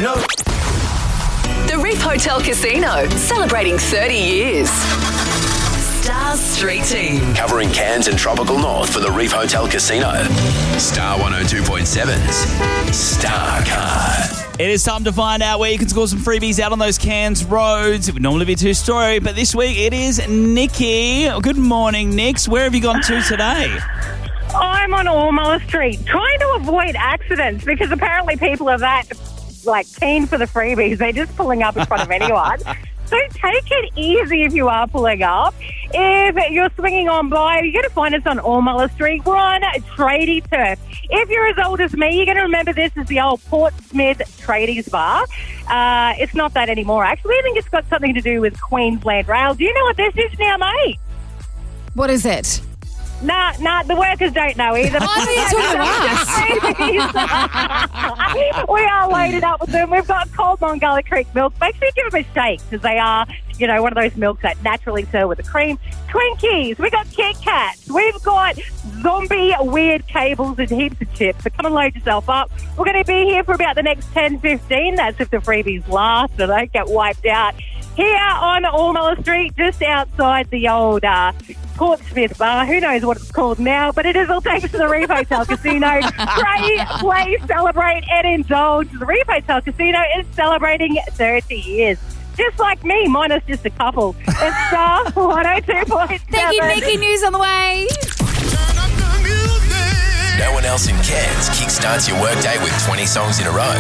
Casino. The Reef Hotel Casino, celebrating 30 years. Stars Street Team. Covering Cairns and Tropical North for the Reef Hotel Casino. Star 102.7's Star Card. It is time to find out where you can score some freebies out on those Cairns roads. It would normally be two-story, but this week it is Nikki. Good morning, Nix. Where have you gone to today? I'm on Ormella Street, trying to avoid accidents because apparently people are that, keen for the freebies. They're just pulling up in front of anyone. So take it easy if you are pulling up. If you're swinging on by, you're going to find us on Ormella Street. We're on Tradie Turf. If you're as old as me, you're going to remember this as the old Portsmouth Tradies Bar. It's not that anymore, actually. I think it's got something to do with Queensland Rail. Do you know what this is now, mate? What is it? Nah, the workers don't know either. I thought you were talking to us. We are loaded up with them. We've got cold Mongullah Creek milk. Make sure you give them a shake because they are, one of those milks that naturally serve with the cream. Twinkies. We've got Kit Kats. We've got zombie weird cables and heaps of chips. So come and load yourself up. We're going to be here for about the next 10-15. That's if the freebies last and don't get wiped out. Here on Ormella Street, just outside the old Portsmouth Bar. Who knows what it's called now, but it is all thanks to the Reef Hotel Casino. Pray, play, celebrate, and indulge. The Reef Hotel Casino is celebrating 30 years. Just like me, minus just a couple. It's Star 102.7. Thank you, Nikki. News on the way. No one else in Cairns kickstarts your workday with 20 songs in a row.